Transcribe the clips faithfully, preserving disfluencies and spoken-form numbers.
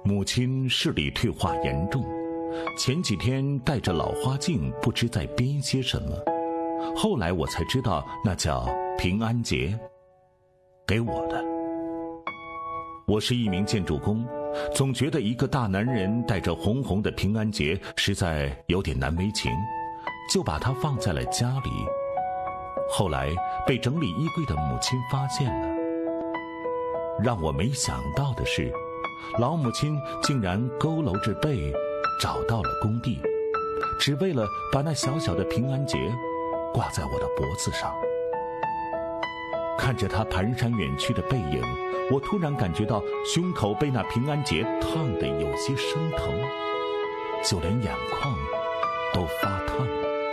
母亲视力退化严重，前几天戴着老花镜，不知在编些什么。后来我才知道，那叫平安结，给我的。我是一名建筑工，总觉得一个大男人带着红红的平安结实在有点难为情，就把它放在了家里。后来被整理衣柜的母亲发现了。让我没想到的是，老母亲竟然佝偻着背找到了工地，只为了把那小小的平安结挂在我的脖子上。看着她蹒跚远去的背影，我突然感觉到胸口被那平安结烫得有些生疼，就连眼眶都发烫。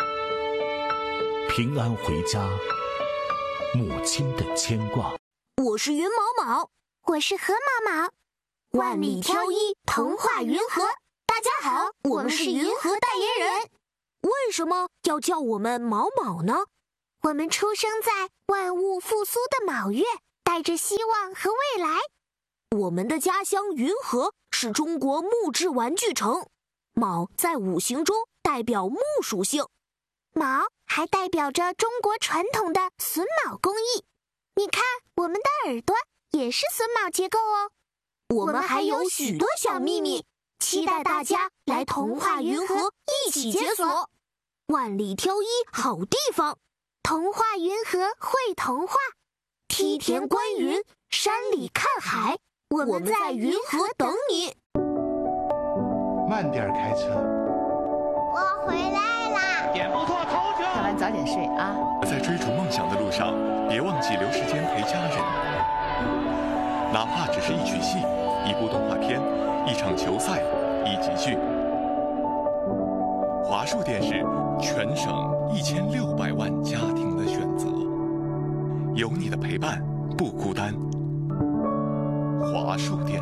平安回家，母亲的牵挂。 我是云毛毛， 我是河毛毛， 万里挑一，童话云和。大家好，我们是云和代言人。为什么要叫我们毛毛呢？ 我们出生在万物复苏的卯月，带着希望和未来。 我们的家乡云和是中国木质玩具城，卯在五行中代表木属性， 卯还代表着中国传统的榫卯工艺。你看，我们的耳朵也是榫卯结构哦。 我们还有许多小秘密，期待大家来童话云和一起解锁。万里挑一好地方， 童话云和会童话， 梯田观云，山里看海，我们在云和等你。 慢点开车。 我回来啦！ 点不错，头车。 看完早点睡啊。 在追逐梦想的路上，别忘记留时间陪家人，哪怕只是一曲戏、一部动画片、一场球赛、一集剧。华数电视，全省一千六百万家庭的选择，有你的陪伴不孤单。华数电视。